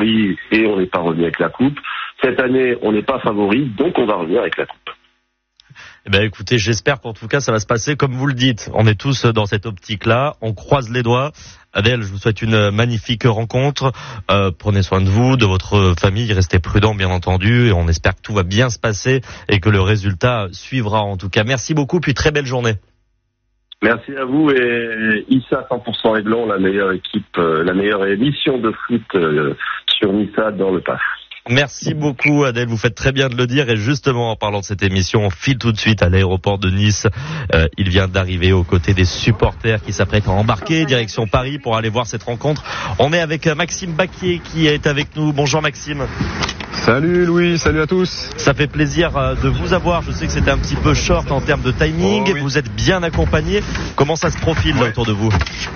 favori et on n'est pas revenu avec la coupe. Cette année, on n'est pas favori, donc on va revenir avec la coupe. Eh ben, écoutez, j'espère qu'en tout cas ça va se passer comme vous le dites. On est tous dans cette optique-là. On croise les doigts. Adèle, je vous souhaite une magnifique rencontre. Prenez soin de vous, de votre famille. Restez prudents, bien entendu. Et on espère que tout va bien se passer et que le résultat suivra en tout cas. Merci beaucoup, puis très belle journée. Merci à vous et Issa 100% Aiglon, la meilleure équipe, la meilleure émission de foot sur Nissa dans le PAF. Merci beaucoup Adèle, vous faites très bien de le dire et justement en parlant de cette émission, on file tout de suite à l'aéroport de Nice. Il vient d'arriver aux côtés des supporters qui s'apprêtent à embarquer direction Paris pour aller voir cette rencontre. On est avec Maxime Baquier qui est avec nous. Bonjour Maxime. Salut Louis, salut à tous. Ça fait plaisir de vous avoir. Je sais que c'était un petit peu short en termes de timing. Oh, oui. Vous êtes bien accompagné. Comment ça se profile là autour de vous?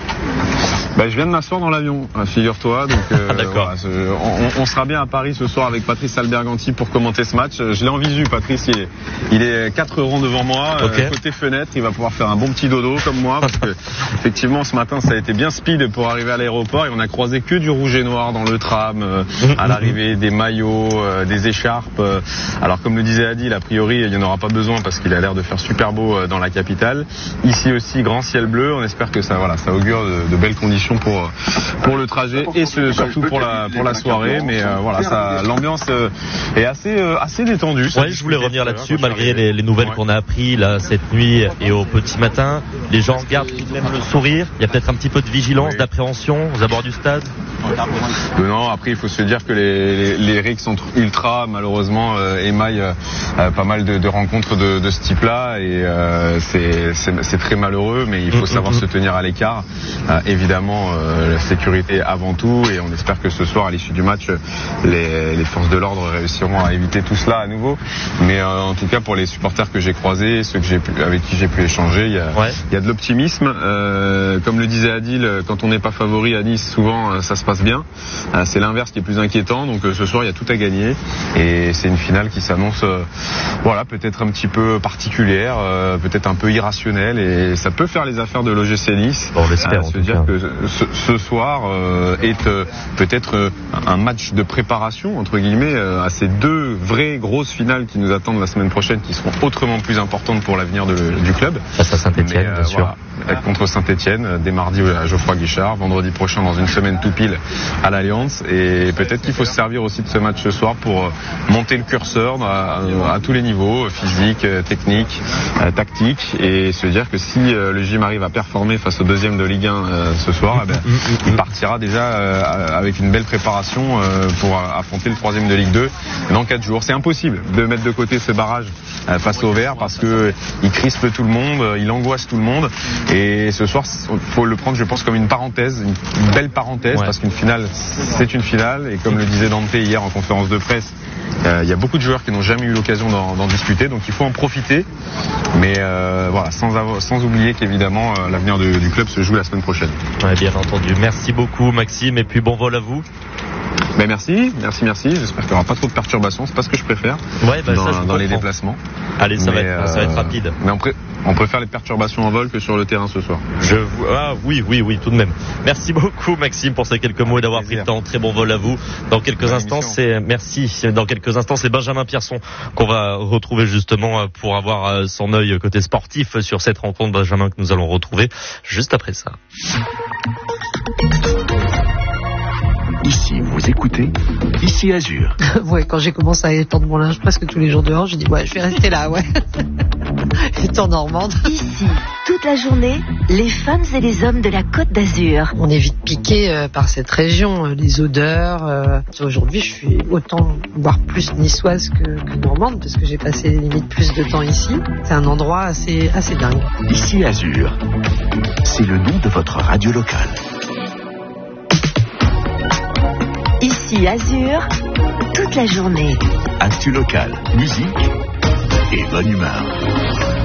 Je viens de m'asseoir dans l'avion, figure-toi. Donc, d'accord. Voilà, on sera bien à Paris ce soir avec Patrice Alberganti pour commenter ce match. Je l'ai en visu, Patrice. Il est 4 rangs devant moi, okay. Côté fenêtre. Il va pouvoir faire un bon petit dodo comme moi, parce que effectivement ce matin ça a été bien speed pour arriver à l'aéroport et on a croisé que du rouge et noir dans le tram à l'arrivée, des maillots, des écharpes. Alors comme le disait Adil, a priori il n'y en aura pas besoin parce qu'il a l'air de faire super beau dans la capitale. Ici aussi grand ciel bleu. On espère que ça augure de belles conditions pour le trajet et surtout pour la soirée. Mais l'ambiance est assez détendue. Ouais, je voulais revenir là-dessus malgré les nouvelles qu'on a apprises là cette nuit et au petit matin. Les gens gardent tout de même le sourire. Il y a peut-être un petit peu de vigilance, d'appréhension aux abords du stade. Non, après il faut se dire que les RIC sont ultra malheureusement émaillent pas mal de rencontres de ce type-là et c'est très malheureux, mais il faut savoir se tenir à l'écart. Évidemment, la sécurité avant tout et on espère que ce soir à l'issue du match les forces de l'ordre réussiront à éviter tout cela à nouveau. Mais en tout cas pour les supporters que j'ai croisés, ceux avec qui j'ai pu échanger, il y a de l'optimisme. Comme le disait Adil, quand on n'est pas favori à Nice, souvent ça se passe bien. C'est l'inverse qui est plus inquiétant. Donc ce soir il y a tout à gagner et c'est une finale qui s'annonce peut-être un petit peu particulière, peut-être un peu irrationnelle et ça peut faire les affaires de l'OGC Nice. On l'espère. Se dire que ce soir est peut-être un match de préparation entre guillemets à ces deux vraies grosses finales qui nous attendent la semaine prochaine, qui seront autrement plus importantes pour l'avenir du club. Face à Saint-Etienne, bien sûr. Contre Saint-Etienne, dès mardi à Geoffroy Guichard, vendredi prochain dans une semaine tout pile à l'Alliance. Et peut-être qu'il faut se servir aussi de ce match ce soir pour monter le curseur à tous les niveaux, physique, technique, tactique, et se dire que si le gym arrive à performer face au deuxième de Ligue 1 ce soir, il partira déjà avec une belle préparation pour affronter le troisième de Ligue 2 dans 4 jours. C'est impossible de mettre de côté ce barrage face au Vert parce que il crispe tout le monde, il angoisse tout le monde. Et ce soir, faut le prendre, je pense, comme une parenthèse, une belle parenthèse, parce qu'une finale, c'est une finale. Et comme le disait Dante hier en conférence de presse, il y a beaucoup de joueurs qui n'ont jamais eu l'occasion d'en discuter, donc il faut en profiter. Mais sans oublier qu'évidemment, l'avenir du club se joue la semaine prochaine. Ouais, bien entendu. Merci beaucoup, Maxime, et puis bon vol à vous. Merci. J'espère qu'il n'y aura pas trop de perturbations. C'est pas ce que je préfère dans les déplacements. Allez, ça va être rapide. Mais on préfère les perturbations en vol que sur le terrain ce soir. Oui, tout de même. Merci beaucoup, Maxime, pour ces quelques mots et d'avoir pris le temps. Très bon vol à vous. Dans quelques instants, c'est Benjamin Pierson qu'on va retrouver justement pour avoir son œil côté sportif sur cette rencontre. Benjamin que nous allons retrouver juste après ça. Ici, vous écoutez Ici Azur. Ouais, quand j'ai commencé à étendre mon linge presque tous les jours dehors, j'ai dit je vais rester là, Étant normande. Ici, toute la journée, les femmes et les hommes de la Côte d'Azur. On est vite piqué par cette région, les odeurs. Aujourd'hui, je suis autant, voire plus niçoise que normande, parce que j'ai passé limite plus de temps ici. C'est un endroit assez dingue. Ici Azur, c'est le nom de votre radio locale. Ici Azur, toute la journée. Actu locale, musique et bonne humeur.